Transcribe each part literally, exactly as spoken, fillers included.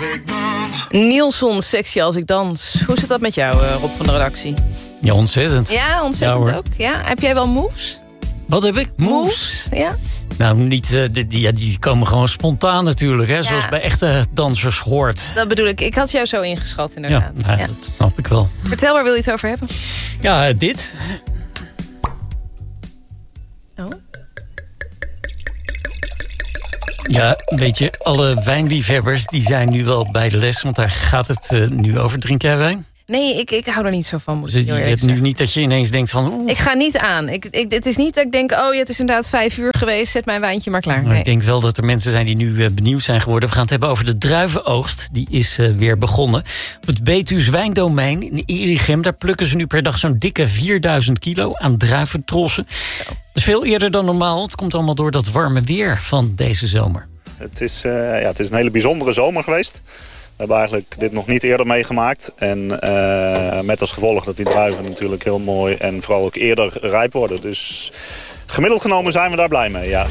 ik dans. Nielson, sexy als ik dans. Hoe zit dat met jou, uh, Rob van de redactie? Ja, ontzettend. Ja, ontzettend ja, ook. Ja. Heb jij wel moves? Wat heb ik? Moves? Moves, ja. Nou, niet, uh, die, die, ja, die komen gewoon spontaan natuurlijk, hè, ja. Zoals bij echte dansers hoort. Dat bedoel ik. Ik had jou zo ingeschat, inderdaad. Ja, nou, ja. Dat snap ik wel. Vertel, waar wil je het over hebben? Ja, uh, dit. Oh. Ja, weet je, alle wijnliefhebbers die zijn nu wel bij de les, want daar gaat het uh, nu over. Drink jij wijn? Nee, ik, ik hou er niet zo van. Moet dus je hebt nu niet dat je ineens denkt van... Oeh. Ik ga niet aan. Ik, ik, het is niet dat ik denk, oh ja, het is inderdaad vijf uur geweest. Zet mijn wijntje maar klaar. Maar nee. Ik denk wel dat er mensen zijn die nu uh, benieuwd zijn geworden. We gaan het hebben over de druivenoogst. Die is uh, weer begonnen. Op het Betuws Wijndomein in Erichem... daar plukken ze nu per dag zo'n dikke vierduizend kilo aan druiventrossen. Zo. Dat is veel eerder dan normaal. Het komt allemaal door dat warme weer van deze zomer. Het is, uh, ja, het is een hele bijzondere zomer geweest. We hebben eigenlijk dit nog niet eerder meegemaakt. En uh, met als gevolg dat die druiven natuurlijk heel mooi en vooral ook eerder rijp worden. Dus gemiddeld genomen zijn we daar blij mee, ja.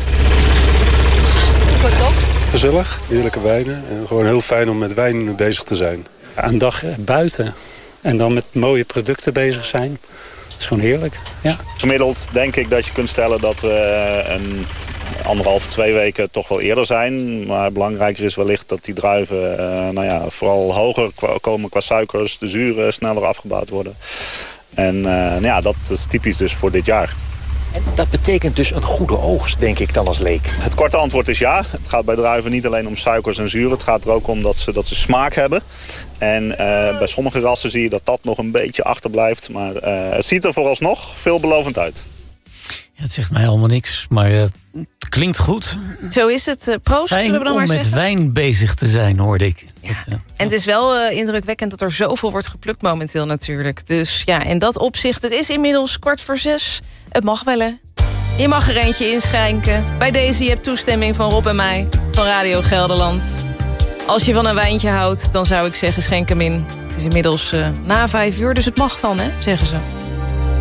Gezellig, heerlijke wijnen. En gewoon heel fijn om met wijn bezig te zijn. Een dag buiten en dan met mooie producten bezig zijn. Dat is gewoon heerlijk, ja. Gemiddeld denk ik dat je kunt stellen dat we een anderhalf, twee weken toch wel eerder zijn. Maar belangrijker is wellicht dat die druiven uh, nou ja, vooral hoger komen qua suikers. De zuren sneller afgebouwd worden. En uh, nou ja, dat is typisch dus voor dit jaar. En dat betekent dus een goede oogst, denk ik dan als leek. Het korte antwoord is ja. Het gaat bij druiven niet alleen om suikers en zuren. Het gaat er ook om dat ze, dat ze smaak hebben. En uh, bij sommige rassen zie je dat dat nog een beetje achterblijft. Maar uh, het ziet er vooralsnog veelbelovend uit. Ja, het zegt mij allemaal niks, maar uh, het klinkt goed. Zo is het. Uh, proost, Fijn zullen we dan om maar met zeggen? wijn bezig te zijn, hoorde ik. Ja. Dat, uh, en het is wel uh, indrukwekkend dat er zoveel wordt geplukt momenteel natuurlijk. Dus ja, in dat opzicht, het is inmiddels kwart voor zes. Het mag wel, hè? Je mag er eentje inschenken. Bij deze, je hebt toestemming van Rob en mij, van Radio Gelderland. Als je van een wijntje houdt, dan zou ik zeggen, schenk hem in. Het is inmiddels uh, na vijf uur, dus het mag dan, hè, zeggen ze.